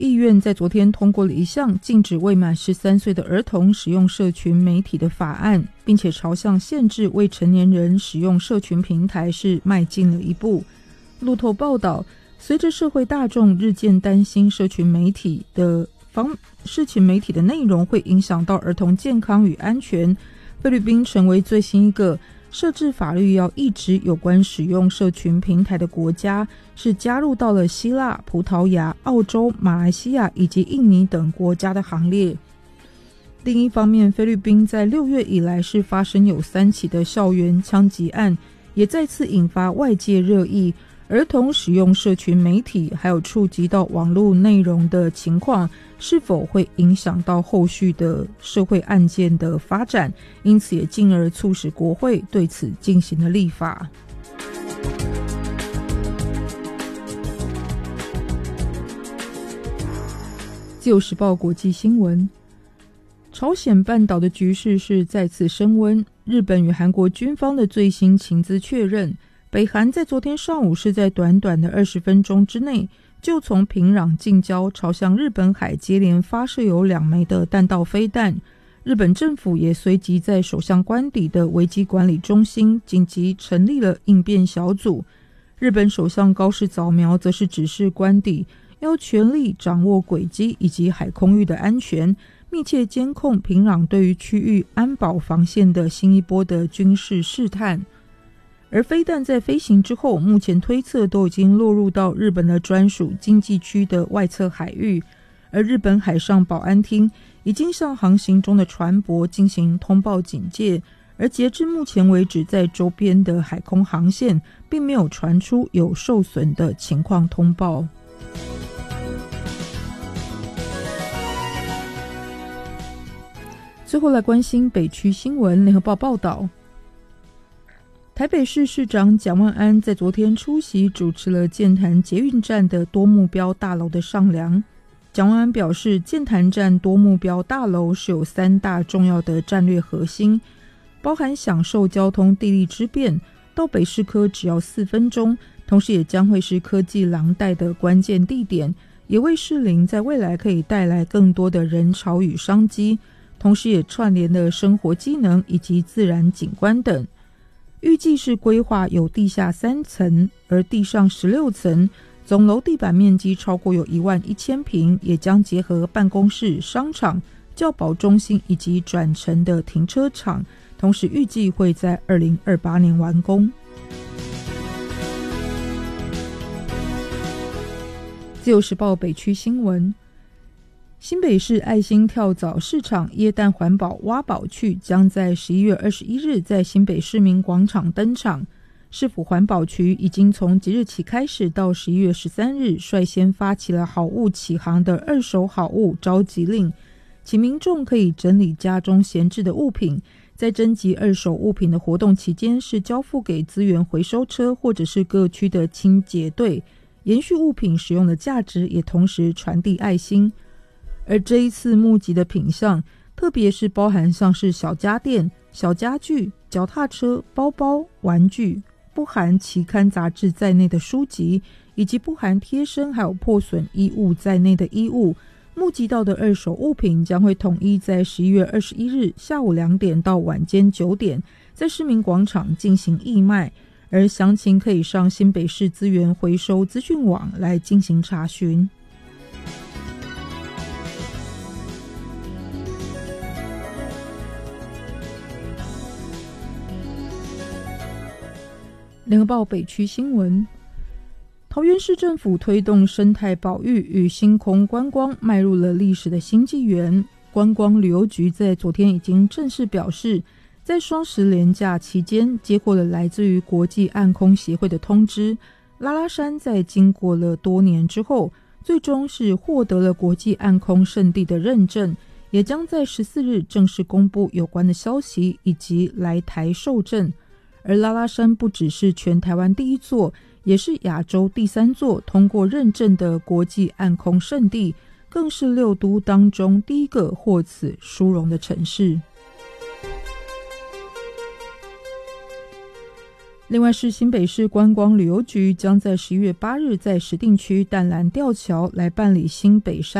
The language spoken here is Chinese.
议院在昨天通过了一项禁止未满13岁的儿童使用社群媒体的法案，并且朝向限制未成年人使用社群平台是迈进了一步。路透报道，随着社会大众日渐担心社群媒体的内容会影响到儿童健康与安全，菲律宾成为最新一个设置法律要抑制有关使用社群平台的国家，是加入到了希腊、葡萄牙、澳洲、马来西亚以及印尼等国家的行列。另一方面，菲律宾在6月以来是发生有3起的校园枪击案，也再次引发外界热议。儿童使用社群媒体还有触及到网络内容的情况，是否会影响到后续的社会案件的发展，因此也进而促使国会对此进行了立法。自由时报国际新闻，朝鲜半岛的局势是再次升温，日本与韩国军方的最新情资确认，北韩在昨天上午是在短短的20分钟之内，就从平壤近郊朝向日本海接连发射有2枚的弹道飞弹。日本政府也随即在首相官邸的危机管理中心紧急成立了应变小组。日本首相高市早苗则是指示官邸要全力掌握轨迹以及海空域的安全，密切监控平壤对于区域安保防线的新一波的军事试探。而飞弹在飞行之后，目前推测都已经落入到日本的专属经济区的外侧海域，而日本海上保安厅已经向航行中的船舶进行通报警戒，而截至目前为止，在周边的海空航线并没有传出有受损的情况通报。最后来关心北区新闻，联合报报道，台北市市长蒋万安在昨天出席主持了剑潭捷运站的多目标大楼的上梁。蒋万安表示，剑潭站多目标大楼是有3大重要的战略核心，包含享受交通地利之便，到北市科只要4分钟，同时也将会是科技廊带的关键地点，也为士林在未来可以带来更多的人潮与商机，同时也串联了生活机能以及自然景观等。预计是规划有地下3层，而地上16层，总楼地板面积超过有11000平，也将结合办公室、商场、教保中心以及转乘的停车场，同时预计会在2028年完工。自由时报北区新闻，新北市爱心跳蚤市场耶诞环保挖宝趣将在11月21日在新北市民广场登场。市府环保局已经从即日起开始到11月13日率先发起了好物启航的2手好物召集令，请民众可以整理家中闲置的物品，在征集2手物品的活动期间是交付给资源回收车或者是各区的清洁队，延续物品使用的价值，也同时传递爱心。而这一次募集的品项，特别是包含像是小家电、小家具、脚踏车、包包、玩具，不含期刊杂志在内的书籍，以及不含贴身还有破损衣物在内的衣物，募集到的2手物品将会统一在11月21日下午2点到晚间9点在市民广场进行义卖，而详情可以上新北市资源回收资讯网来进行查询。联合报北区新闻，桃园市政府推动生态保育与星空观光迈入了历史的新纪元。观光旅游局在昨天已经正式表示，在双十连假期间接获了来自于国际暗空协会的通知，拉拉山在经过了多年之后，最终是获得了国际暗空圣地的认证，也将在14日正式公布有关的消息以及来台受证。而拉拉山不只是全台湾第1座，也是亚洲第3座通过认证的国际暗空圣地，更是6都当中第1个获此殊荣的城市。 另外是新北市观光旅游局将在11月8日在石碇区淡蓝吊桥来办理新北山